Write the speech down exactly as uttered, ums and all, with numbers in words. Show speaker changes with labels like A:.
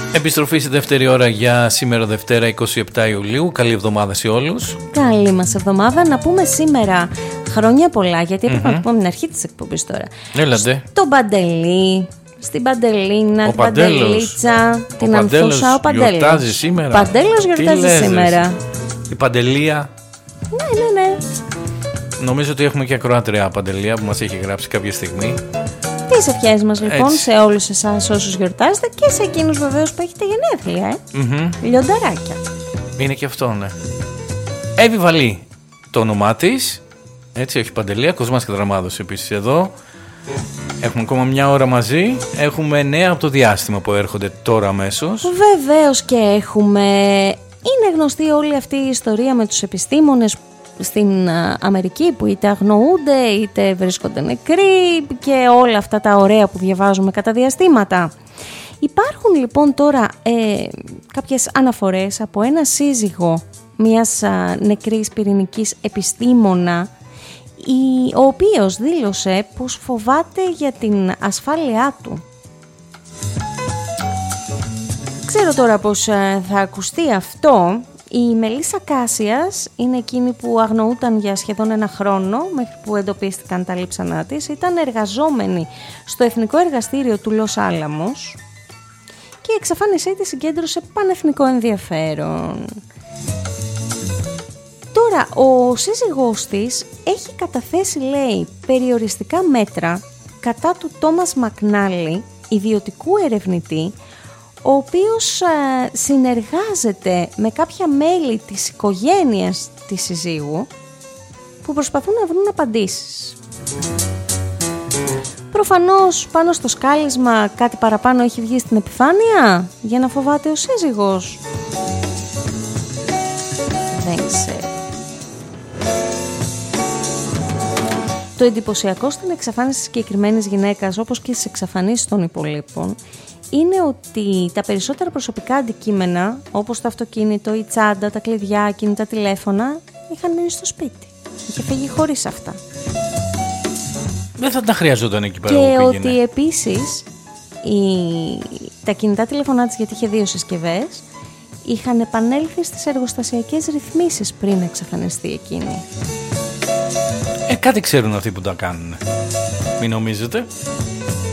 A: Επιστροφή στη δεύτερη ώρα για σήμερα Δευτέρα εικοστή εβδόμη Ιουλίου. Καλή εβδομάδα σε όλους.
B: Καλή μας εβδομάδα. Να πούμε σήμερα χρόνια πολλά, γιατί έπρεπε mm-hmm. να πούμε την αρχή της εκπομπής τώρα.
A: Έλατε.
B: Στον Παντελή, στην Παντελίνα,
A: ο
B: την Παντελίτσα,
A: ο
B: την Ανθούσα. Ο Παντέλος
A: γιορτάζει σήμερα.
B: Ο Παντέλος γιορτάζει σήμερα.
A: Η Παντελία.
B: Ναι, ναι, ναι.
A: Νομίζω ότι έχουμε και ακροάτρια Παντελία που μας έχει γράψει κάποια στιγμή.
B: Τις ευχές μας λοιπόν
A: Έτσι.
B: σε όλους εσάς όσους γιορτάζετε και σε εκείνους βεβαίως που έχετε γενέθλια, ε.
A: Mm-hmm.
B: Λιονταράκια.
A: Είναι και αυτό, ναι. Εύη Βαλή το όνομά της. Έτσι, όχι Παντελία. Κοσμάς Κατραμάδος επίσης εδώ. Έχουμε ακόμα μια ώρα μαζί. Έχουμε νέα από το διάστημα που έρχονται τώρα αμέσως.
B: Βεβαίως και έχουμε. Είναι γνωστή όλη αυτή η ιστορία με τους επιστήμονες στην Αμερική που είτε αγνοούνται είτε βρίσκονται νεκροί και όλα αυτά τα ωραία που διαβάζουμε κατά διαστήματα. Υπάρχουν λοιπόν τώρα ε, κάποιες αναφορές από ένα σύζυγο μιας α, νεκρής πυρηνικής επιστήμονα, η, ο οποίος δήλωσε πως φοβάται για την ασφάλειά του. Ξέρω τώρα πως α, θα ακουστεί αυτό. Η Μελίσσα Κάσιας είναι εκείνη που αγνοούταν για σχεδόν ένα χρόνο μέχρι που εντοπίστηκαν τα λείψανά της. Ήταν εργαζόμενη στο Εθνικό Εργαστήριο του Λος Άλαμος και η εξαφάνισή της συγκέντρωσε πανεθνικό ενδιαφέρον. Τώρα, ο σύζυγός της έχει καταθέσει, λέει, περιοριστικά μέτρα κατά του Τόμας Μακνάλι, ιδιωτικού ερευνητή, ο οποίος α, συνεργάζεται με κάποια μέλη της οικογένειας της συζύγου που προσπαθούν να βρουν απαντήσεις. Προφανώς πάνω στο σκάλισμα κάτι παραπάνω έχει βγει στην επιφάνεια για να φοβάται ο σύζυγος. Δεν ξέρω. Το εντυπωσιακό στην εξαφάνιση της συγκεκριμένης γυναίκας, όπως και στις εξαφανίσεις των υπολείπων, είναι ότι τα περισσότερα προσωπικά αντικείμενα, όπως το αυτοκίνητο, η τσάντα, τα κλειδιά, κινητά τηλέφωνα, είχαν μείνει στο σπίτι. Είχε φύγει χωρίς αυτά.
A: Δεν θα τα χρειαζόταν εκεί πέρα.
B: Και ότι επίσης η... τα κινητά τηλέφωνά της, γιατί είχε δύο συσκευές, είχαν επανέλθει στις εργοστασιακές ρυθμίσεις πριν εξαφανιστεί εκείνη.
A: Ε, κάτι ξέρουν αυτοί που τα κάνουν. Μην νομίζετε.